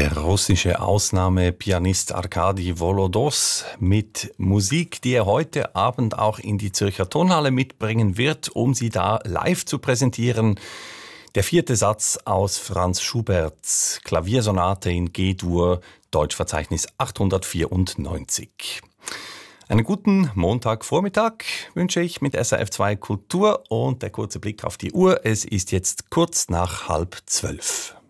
Der russische Ausnahmepianist Arkadi Volodos mit Musik, die er heute Abend auch in die Zürcher Tonhalle mitbringen wird, um sie da live zu präsentieren. Der 4. Satz aus Franz Schuberts Klaviersonate in G-Dur, Deutschverzeichnis 894. Einen guten Montagvormittag wünsche ich mit SRF2 Kultur und der kurze Blick auf die Uhr. Es ist jetzt kurz nach 11:30.